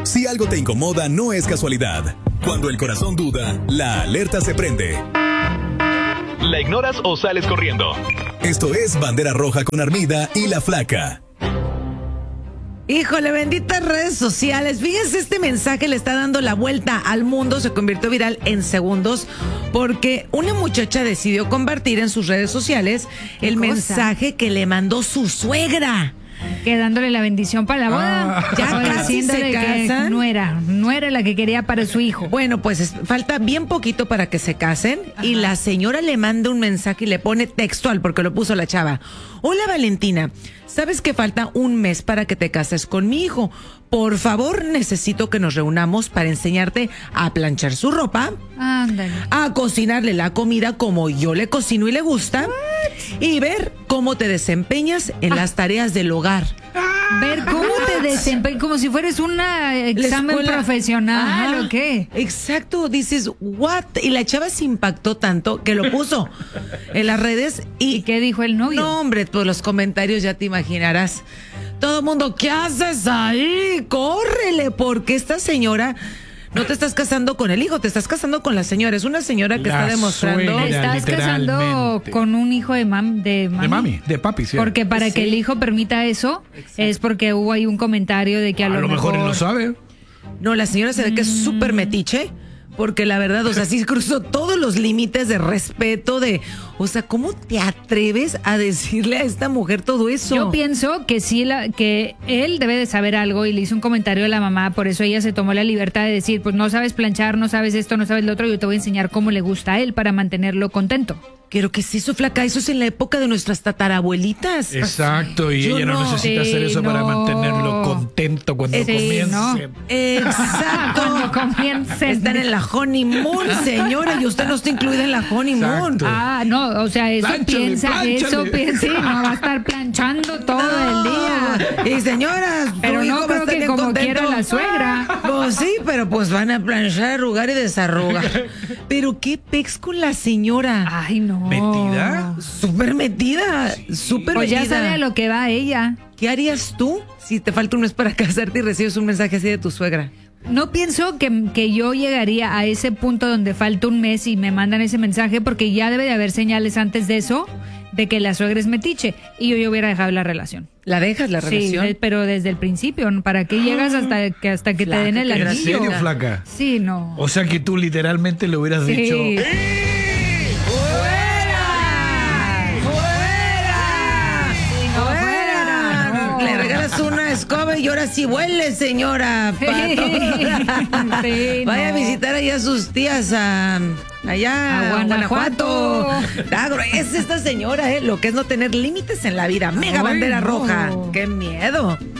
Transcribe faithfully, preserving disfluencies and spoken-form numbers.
Si algo te incomoda, no es casualidad. Cuando el corazón duda, la alerta se prende. ¿La ignoras o sales corriendo? Esto es Bandera Roja con Armida y La Flaca. Híjole, benditas redes sociales. Fíjense, este mensaje le está dando la vuelta al mundo, se convirtió viral en segundos, porque una muchacha decidió compartir en sus redes sociales el cosa? mensaje que le mandó su suegra. Que dándole la bendición para la boda. Ah, ya o casi se diciéndole que casan. no era, no era la que quería para su hijo. Bueno, pues es- falta bien poquito para que se casen. Ajá. Y la señora le manda un mensaje y le pone textual, porque lo puso la chava. Hola Valentina, ¿sabes que falta un mes para que te cases con mi hijo? Por favor, necesito que nos reunamos para enseñarte a planchar su ropa, Ándale. a cocinarle la comida como yo le cocino y le gusta, y ver cómo te desempeñas en Ah. las tareas del hogar. Ver cómo te desempeñas, como si fueras un examen escuela- profesional, Ajá, ¿o qué? Exacto, dices, what? Y la chava se impactó tanto que lo puso en las redes y... ¿Y qué dijo el novio? No, hombre, pues los comentarios ya te imaginarás. Todo el mundo, ¿qué haces ahí? Córrele, porque esta señora... No te estás casando con el hijo, te estás casando con la señora. Es una señora que La está demostrando... suegra. Te estás casando literalmente. con un hijo de, mam, de mami. De mami, de papi, sí. Porque para que Sí. el hijo permita eso, es porque hubo ahí un comentario de que a, a lo mejor él lo sabe. No, la señora se ve que es súper metiche, porque la verdad, o sea, sí cruzó todos los límites de respeto, de, o sea, ¿cómo te atreves a decirle a esta mujer todo eso? Yo pienso que sí, la, que él debe de saber algo y le hizo un comentario a la mamá, por eso ella se tomó la libertad de decir, pues no sabes planchar, no sabes esto, no sabes lo otro, yo te voy a enseñar cómo le gusta a él para mantenerlo contento. Quiero que sí, su flaca, eso es en la época de nuestras tatarabuelitas. Exacto, y Yo ella no, no. necesita Sí, hacer eso para no. mantenerlo contento cuando Sí, comience. no. Exacto. Cuando comiencen. Están en la honeymoon, señora, y usted no está incluida en la honeymoon. Exacto. Ah, no, o sea, eso Plánchale, piensa, plánchale. eso piensa, sí, no va a estar planchando todo el día. Y señora, su Pero hijo no va a creo estar que bien como contento. quiera la suegra. Pues sí, pero pues van a planchar, arrugar y desarrugar. Pero qué pex con la señora. Ay, no. ¿Metida? Súper metida, súper Pues metida. ya sabe a lo que va ella. ¿Qué harías tú si te falta un mes para casarte y recibes un mensaje así de tu suegra? No pienso que, que yo llegaría a ese punto donde falta un mes y me mandan ese mensaje, porque ya debe de haber señales antes de eso de que la suegra es metiche y yo, yo hubiera dejado la relación. ¿La dejas la Sí, relación? de- pero desde el principio, ¿no? ¿Para qué llegas hasta que hasta que Flaca, te den el qué ¿En anillo? serio, flaca? Sí, no. O sea que tú literalmente le hubieras Sí. dicho... ¡Fuera! no. Le regalas una escoba y ahora sí huele, señora. Pato. Sí, Vaya a no. visitar allá a sus tías a, allá A Guanajuato. Está gruesa esta señora, ¿eh? Lo que es no tener límites en la vida. Mega Ay, bandera no. roja. ¡Qué miedo!